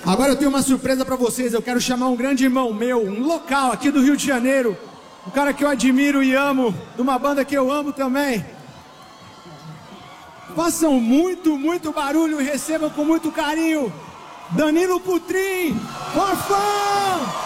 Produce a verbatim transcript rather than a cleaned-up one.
Agora eu tenho uma surpresa pra vocês. Eu quero chamar um grande irmão meu, um local aqui do Rio de Janeiro, um cara que eu admiro e amo, de uma banda que eu amo também. Façam muito, muito barulho e recebam com muito carinho Danilo Putrim, Forfã!